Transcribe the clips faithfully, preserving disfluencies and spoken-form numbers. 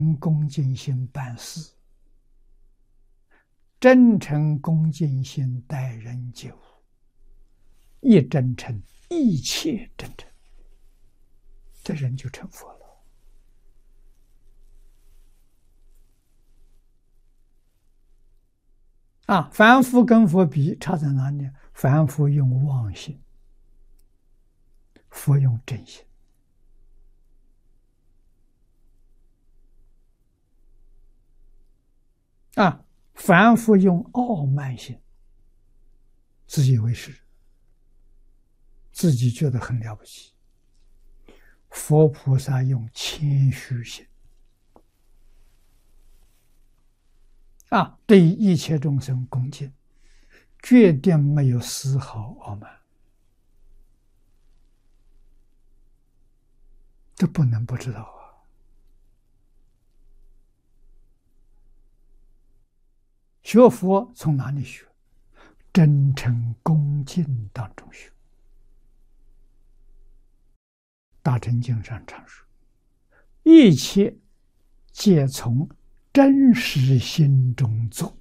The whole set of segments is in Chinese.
恭敬心办事，真诚恭敬心待人接物，一真诚，一切真诚，这人就成佛了。啊，凡夫跟佛比差在哪里？凡夫用妄心，佛用真心。啊，凡夫用傲慢心，自以为是，自己觉得很了不起。佛菩萨用谦虚心，啊，对一切众生恭敬，决定没有丝毫傲慢，这不能不知道啊。学佛从哪里学？真诚恭敬当中学。大乘经上常说，一切皆从真实心中做。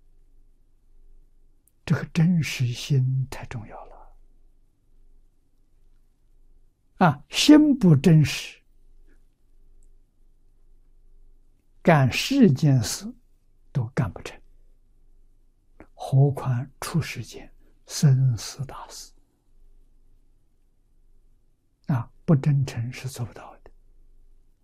这个真实心太重要了啊！心不真实，干世间事都干不成，何况出世间生死大事啊！不真诚是做不到的。